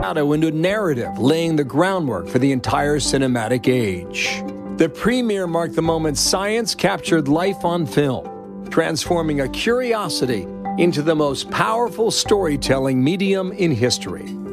shadow into narrative, laying the groundwork for the entire cinematic age. The premiere marked the moment science captured life on film, transforming a curiosity into the most powerful storytelling medium in history.